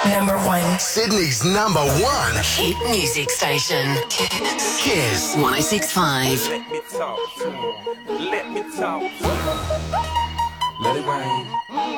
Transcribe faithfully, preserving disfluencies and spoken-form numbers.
Number one. Sydney's number one hit music station. Kiss one oh six point five. Let me talk to him. Let me talk to him. Let it rain.